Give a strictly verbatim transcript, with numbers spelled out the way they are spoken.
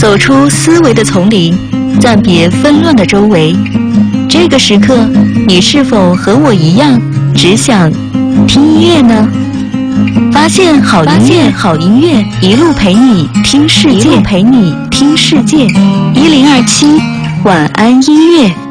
走出思维的丛林，暂别纷乱的周围。这个时刻，你是否和我一样，只想听音乐呢？发现好音乐，好音乐，一路陪你听世界，陪你听世界。一零二七晚安音乐。